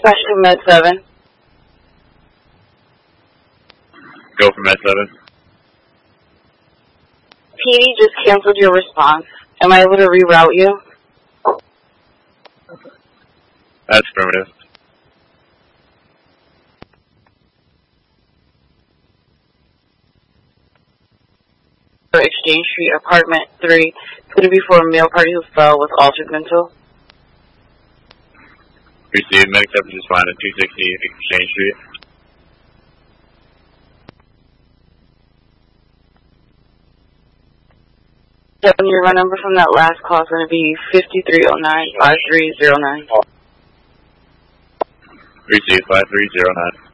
Dispatch to Med 7. Go for Med 7. PD just canceled your response. Am I able to reroute you? That's affirmative. Exchange Street, apartment 3. It's going to be for a male party who fell with altered mental. Received. Medic 7 just fine at 260 Exchange Street. Your run number from that last call is going to be 5309-5309. Received. 5309.